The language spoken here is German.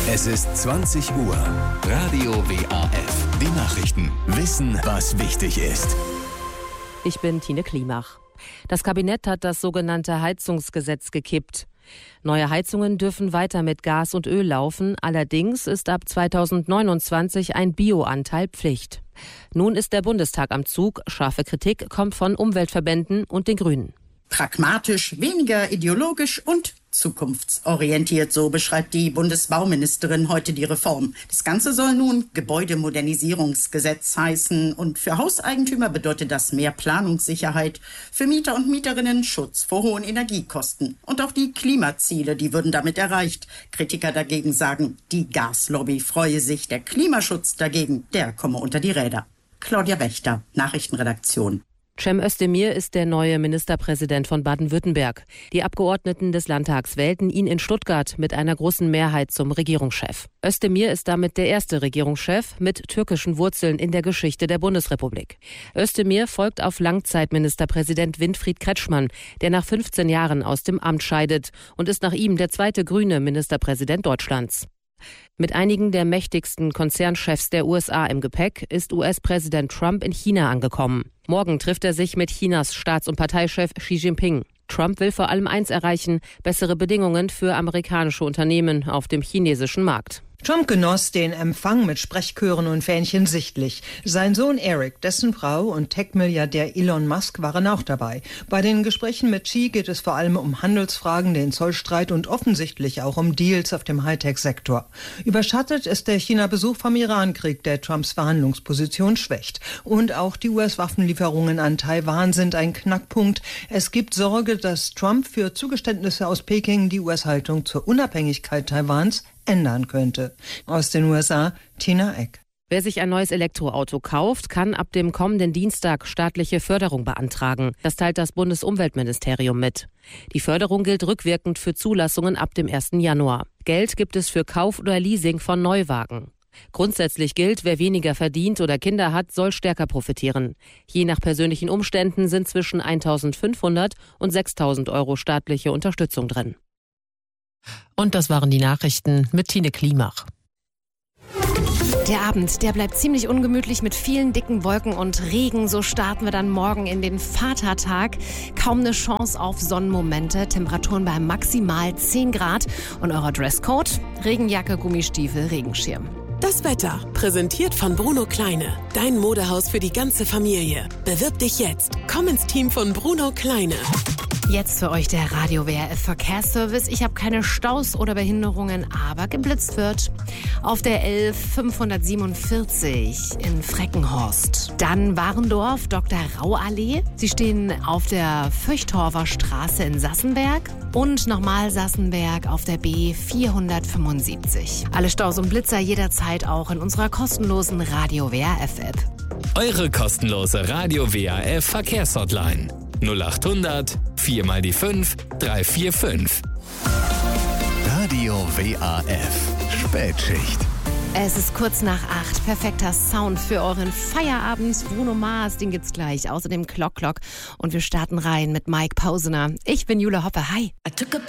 Es ist 20 Uhr. Radio WAF. Die Nachrichten. Wissen, was wichtig ist. Ich bin Tine Klimach. Das Kabinett hat das sogenannte Heizungsgesetz gekippt. Neue Heizungen dürfen weiter mit Gas und Öl laufen. Allerdings ist ab 2029 ein Bioanteil Pflicht. Nun ist der Bundestag am Zug. Scharfe Kritik kommt von Umweltverbänden und den Grünen. Pragmatisch, weniger ideologisch und zukunftsorientiert, so beschreibt die Bundesbauministerin heute die Reform. Das Ganze soll nun Gebäudemodernisierungsgesetz heißen und für Hauseigentümer bedeutet das mehr Planungssicherheit, für Mieter und Mieterinnen Schutz vor hohen Energiekosten. Und auch die Klimaziele, die würden damit erreicht. Kritiker dagegen sagen, die Gaslobby freue sich, der Klimaschutz dagegen, der komme unter die Räder. Claudia Wächter, Nachrichtenredaktion. Cem Özdemir ist der neue Ministerpräsident von Baden-Württemberg. Die Abgeordneten des Landtags wählten ihn in Stuttgart mit einer großen Mehrheit zum Regierungschef. Özdemir ist damit der erste Regierungschef mit türkischen Wurzeln in der Geschichte der Bundesrepublik. Özdemir folgt auf Langzeitministerpräsident Winfried Kretschmann, der nach 15 Jahren aus dem Amt scheidet und ist nach ihm der zweite grüne Ministerpräsident Deutschlands. Mit einigen der mächtigsten Konzernchefs der USA im Gepäck ist US-Präsident Trump in China angekommen. Morgen trifft er sich mit Chinas Staats- und Parteichef Xi Jinping. Trump will vor allem eins erreichen: bessere Bedingungen für amerikanische Unternehmen auf dem chinesischen Markt. Trump genoss den Empfang mit Sprechchören und Fähnchen sichtlich. Sein Sohn Eric, dessen Frau und Tech-Milliardär Elon Musk waren auch dabei. Bei den Gesprächen mit Xi geht es vor allem um Handelsfragen, den Zollstreit und offensichtlich auch um Deals auf dem Hightech-Sektor. Überschattet ist der China-Besuch vom Irankrieg, der Trumps Verhandlungsposition schwächt. Und auch die US-Waffenlieferungen an Taiwan sind ein Knackpunkt. Es gibt Sorge, dass Trump für Zugeständnisse aus Peking die US-Haltung zur Unabhängigkeit Taiwans ändern könnte. Aus den USA, Tina Eck. Wer sich ein neues Elektroauto kauft, kann ab dem kommenden Dienstag staatliche Förderung beantragen. Das teilt das Bundesumweltministerium mit. Die Förderung gilt rückwirkend für Zulassungen ab dem 1. Januar. Geld gibt es für Kauf oder Leasing von Neuwagen. Grundsätzlich gilt, wer weniger verdient oder Kinder hat, soll stärker profitieren. Je nach persönlichen Umständen sind zwischen 1.500 und 6.000 Euro staatliche Unterstützung drin. Und das waren die Nachrichten mit Tine Klimach. Der Abend, der bleibt ziemlich ungemütlich mit vielen dicken Wolken und Regen. So starten wir dann morgen in den Vatertag. Kaum eine Chance auf Sonnenmomente. Temperaturen bei maximal 10 Grad. Und euer Dresscode? Regenjacke, Gummistiefel, Regenschirm. Das Wetter, präsentiert von Bruno Kleine. Dein Modehaus für die ganze Familie. Bewirb dich jetzt. Komm ins Team von Bruno Kleine. Jetzt für euch der Radio WRF Verkehrsservice. Ich habe keine Staus oder Behinderungen, aber geblitzt wird. Auf der 11547 in Freckenhorst. Dann Warendorf, Dr. Rau-Allee. Sie stehen auf der Fürchthorfer Straße in Sassenberg. Und nochmal Sassenberg auf der B475. Alle Staus und Blitzer jederzeit auch in unserer kostenlosen Radio WRF App. Eure kostenlose Radio WAF Verkehrshotline 0800 4 mal die 5 345. Radio WAF Spätschicht. Es ist kurz nach 8. Perfekter Sound für euren Feierabend. Bruno Mars, den gibt's gleich. Außerdem Clock. Und wir starten rein mit Mike Pausener. Ich bin Jule Hoppe. Hi.